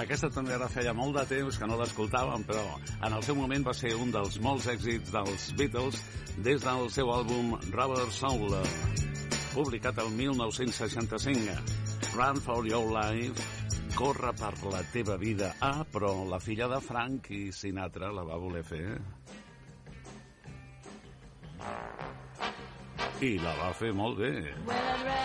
Aquesta també ara feia molt de temps que no l'escoltàvem, però en el seu moment va ser un dels molts èxits dels Beatles des del seu àlbum Rubber Soul, publicat el 1965. Run for your life, corre per la teva vida. Ah, però la filla de Frank i Sinatra la va voler fer. I la va fer molt bé.